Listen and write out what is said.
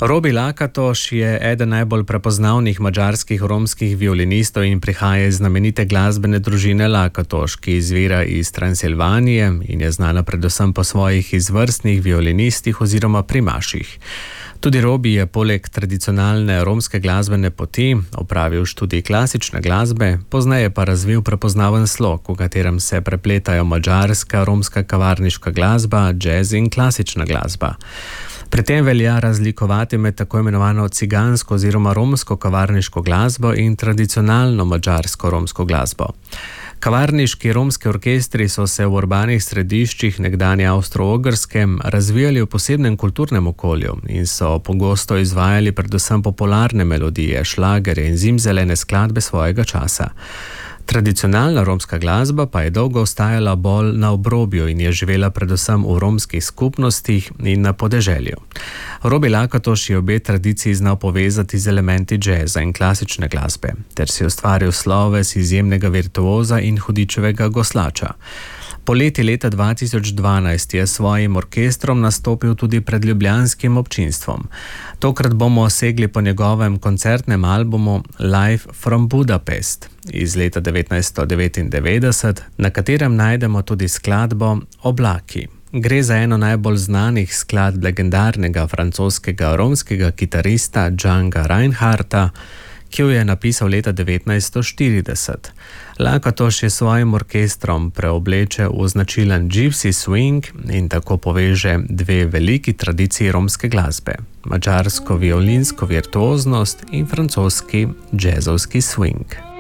Robi Lakatoš je eden najbolj prepoznavnih madžarskih romskih violinistov in prihaja iz znamenite glasbene družine Lakatoš, ki izvira iz Transilvanije in je znana predvsem po svojih izvrstnih violinistih oziroma primaših. Tudi Robi je poleg tradicionalne romske glasbene poti opravil študij klasične glasbe, pozneje pa razvil prepoznaven slog, v katerem se prepletajo madžarska, romska kavarniška glasba, džez in klasična glasba. Pri tem velja razlikovati med tako imenovano cigansko oziroma romsko kavarniško glasbo in tradicionalno madžarsko romsko glasbo. Kavarniški romski orkestri so se v urbanih središčih nekdanje Avstro-Ogrske razvijali v posebnem kulturnem okolju in so pogosto izvajali predvsem popularne melodije, šlagerje in zimzelene skladbe svojega časa. Tradicionalna romska glasba pa je dolgo ostajala bolj na obrobju in je živela predvsem v romskih skupnostih in na podeželju. Robi Lakatoš je obe tradiciji znal povezati z elementi džeza in klasične glasbe, ter si ustvaril sloves izjemnega virtuoza in hudičevega goslača. Poleti leta 2012 je s svojim orkestrom nastopil tudi pred ljubljanskim občinstvom. Tokrat bomo segli po njegovem koncertnem albumu Live from Budapest iz leta 1999, na katerem najdemo tudi skladbo Oblaki. Gre za eno najbolj znanih skladb legendarnega francoskega romskega kitarista Django Reinhardta, ki jo je napisal leta 1940. Lakatoš je svojim orkestrom preobleče v značilen gypsy swing in tako poveže dve veliki tradiciji romske glasbe, madžarsko violinsko virtuoznost in francoski džezovski swing.